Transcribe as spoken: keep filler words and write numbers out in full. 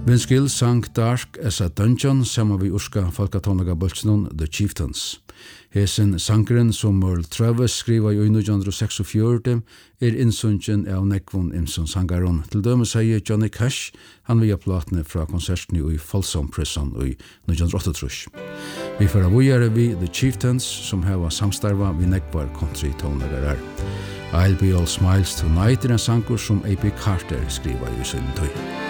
Vince Gill sang Dark as a Dungeon saman vi urska folkatónlega bøltsnun The Chieftains. Hesen sangren som Merle Travis skriva i nítjan seksogfjøruti er innsungen av nekvun imsun sangaron. Til døme sier Johnny Cash, han via platene fra konsertene i Folsom Prison i nítjan áttaogtrýss. Vi får avgjøre vi The Chieftains som heva samstarva vi nekvar country-tónlegarar. I'll Be All Smiles Tonight er en sangur som A P Carter skriva i sin tøy.